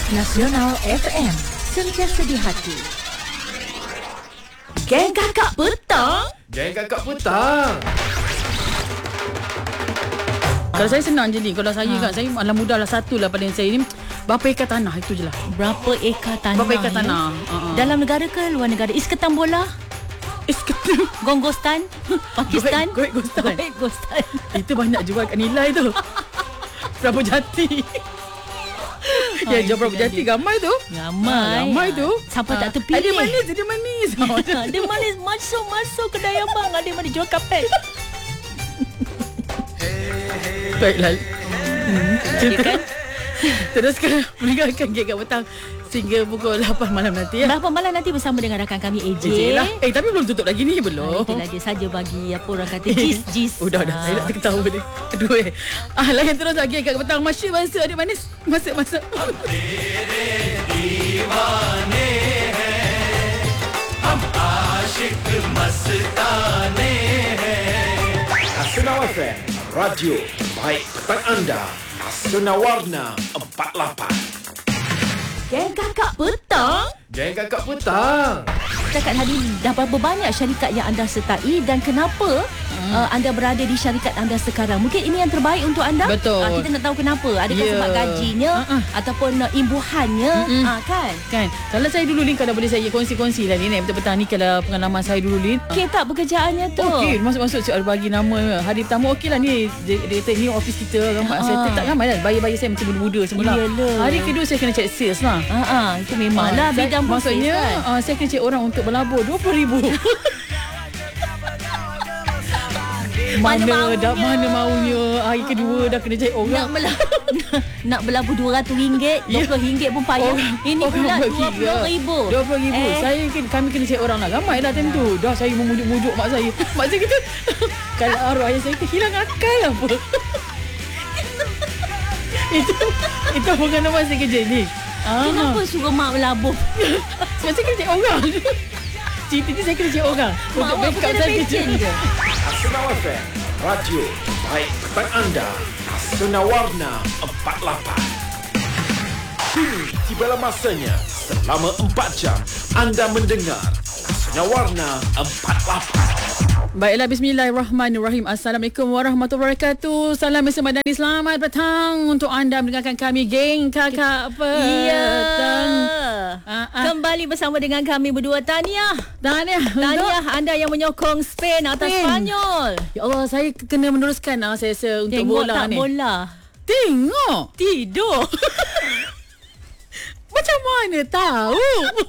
Nasional FM, sentiasa di hati. Geng Kakak Petang. Geng Kakak Petang. Kalau saya senang je ni. Kalau saya kan, saya alam muda lah, satu lah paling saya ni. Berapa ekar tanah, itu je lah. Berapa ekar tanah? Berapa ekar tanah? Dalam negara ke luar negara? Iskatan bola? Iskatan. Gonggostan? Pakistan? Goek Gostan. Itu banyak jual kat nilai tu. Berapa jati? Ya, jual berapa jati gamai tu? Gamai tu. Sampai tak terpilih. Ada manis. Ada manis. Masuk kedai abang. Ada manis jual kapet. Baiklah. Okay, kan? Teruskan mendengarkan Geng Kakak Petang sehingga pukul 8 malam nanti ya. 8 malam nanti bersama dengan rakan kami AJ. Lah. Tapi belum tutup lagi ni, belum. Itulah dia saja bagi apa orang kata jis. Dah. Saya nak terketawa ni. Aduh layan terus lagi Geng Kakak Petang. Masuk adik manis. Masuk. दीवाने हैं हम आशिक मस्ताने हैं. Nasional FM, radio baik petang anda. Nasional Warna 48. Geng Kakak Petang. Geng Kakak Petang. Setakat hari ini dah berapa banyak syarikat yang anda sertai dan kenapa anda berada di syarikat anda sekarang? Mungkin ini yang terbaik untuk anda. Betul. Kita nak tahu kenapa. Adakah sebab gajinya ataupun imbuhannya kan? Kalau saya dulu ni, kalau boleh saya kongsi-kongsi lah ni petang ni, kalau pengalaman saya dulu ni. Okey tak pekerjaannya tu? Okey, masuk ada bagi nama. Hari pertama okey lah ni. Dia kata ni office kita ramai. Saya tak ramai lah. Bayar saya macam muda-muda semula. Hari kedua saya kena check sales lah. Itu memanglah bidang maksudnya kan? Saya kena check orang untuk berlabur 20,000. Mana maunya. Hari kedua dah kena cari orang. Nak berlabur RM200, RM20 pun payah. Ini pula RM20,000. Kami kena cari orang lah. Ramai lah tentu. Dah saya memujuk-mujuk mak saya. Mak saya kata kalau arwah ayah saya tu hilang akal apa. Itu bukan nama saya kerja ni. Kenapa suruh mak berlabur? Sebab saya kena cari orang. Cerita ni saya kena cari orang untuk backup saya kerja. Nasional FM, radio baik petang anda. Nasional Warna 48. Kini tibalah masanya selama 4 jam anda mendengar Nasional Warna 48. Baiklah, bismillahirrahmanirrahim. Assalamualaikum warahmatullahi wabarakatuh. Salam bersama Dani. Selamat petang untuk anda mendengarkan kami Geng Kakak Petang. Kembali bersama dengan kami berdua. Tahniah anda yang menyokong Spain atas Spanyol. Ya Allah, saya kena meneruskan saya untuk tengok bola ni. Tengok tak bola? Tengok. Tidur. Macam mana tahu?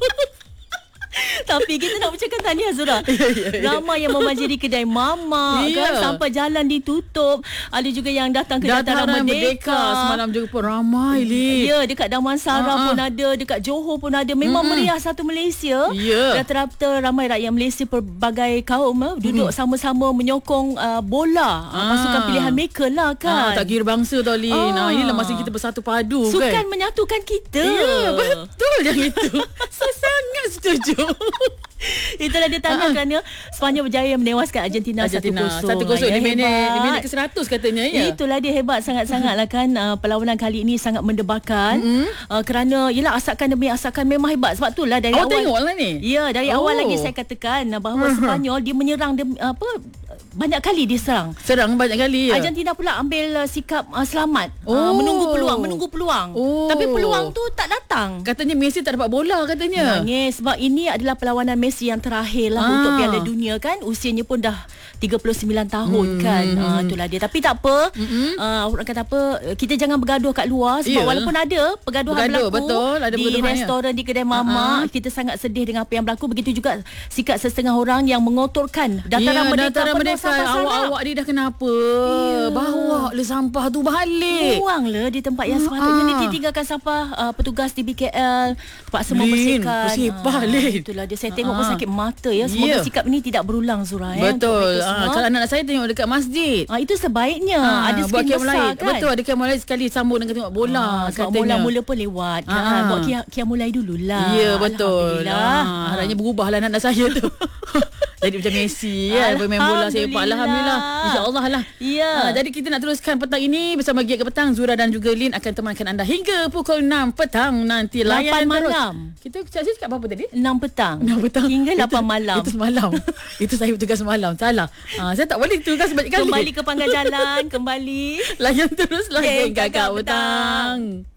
Tapi kita nak ucapkan tahniah Zura. Ramai yang memajiri kedai Mama kan, sampai jalan ditutup. Ada juga yang datang ke Dataran Merdeka. Semalam juga pun ramai dekat Damansara pun ada, dekat Johor pun ada. Memang meriah satu Malaysia. Rata-rata ramai rakyat Malaysia pelbagai kaum duduk sama-sama menyokong bola. Pasukan pilihan mereka lah kan. Tak kira bangsa tau Lin. Inilah masa kita bersatu padu Sukan kan. menyatukan kita. Ya, betul yang itu. Saya sangat setuju. Itulah dia tanya kerana Spanyol berjaya menewaskan Argentina 1-0 di minit ke-100 katanya ya. Itulah dia hebat sangat-sangat lah kan. Perlawanan kali ini sangat mendebarkan kerana yelah asakan demi asakan memang hebat. Sebab itulah dari awal tengok lah ni. Ya, dari awal lagi saya katakan bahawa Spanyol dia menyerang banyak kali dia serang banyak kali ya. Argentina pula ambil sikap selamat, menunggu peluang. Tapi peluang tu tak datang. Katanya Messi tak dapat bola katanya. Nangis sebab ini adalah perlawanan Messi yang terakhir lah untuk Piala Dunia kan. Usianya pun dah 39 tahun kan. Itulah dia. Tapi tak apa. Orang kata apa, kita jangan bergaduh kat luar sebab walaupun ada pergaduhan berlaku di restoran, di kedai Mama, kita sangat sedih dengan apa yang berlaku. Begitu juga sikap setengah orang yang mengotorkan Dataran Merdeka penuh sampah. Awak dia dah kenapa? Bawa le sampah tu balik. Buanglah di tempat yang sepatutnya. Nanti tinggalkan sampah petugas di BKL terpaksa membersihkan. Bersihkan Lin. Itulah dia. Saya tengok pun sakit mata ya. Semoga sikap ini tidak berulang Zura. Betul. Kalau anak saya tengok dekat masjid, itu sebaiknya ada skrin besar kan. Betul, ada kiam mulai sekali sambung dengan tengok bola. Sebab mula-mula pun lewat kan. Buat kiam mulai dululah. Ya betul. Harapnya berubahlah anak saya tu. Jadi macam Messi kan, bermain bola sepak. Alhamdulillah. InsyaAllah lah. Ya. Jadi kita nak teruskan petang ini bersama Giat Petang. Zura dan juga Lin akan temankan anda hingga pukul 6 petang nanti. 8 malam. Kita cakap apa tadi? 6 petang. 6 petang. Hingga 8 malam. Itu semalam. Itu saya bertugas semalam. Salah. Saya tak boleh tugas banyak kali. Kembali ke pangkal jalan. Kembali. Layan teruslah Geng Kakak Petang.